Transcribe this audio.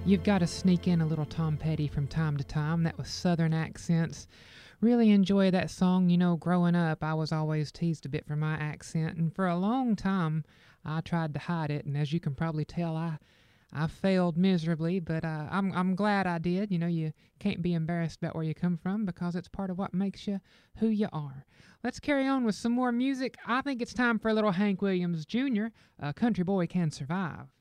You've got to sneak in a little Tom Petty from time to time. That was Southern accents. Really enjoy that song. You know, growing up, I was always teased a bit for my accent, and for a long time, I tried to hide it. And as you can probably tell, I failed miserably, but I'm glad I did. You know, you can't be embarrassed about where you come from because it's part of what makes you who you are. Let's carry on with some more music. I think it's time for a little Hank Williams Jr. A Country Boy Can Survive.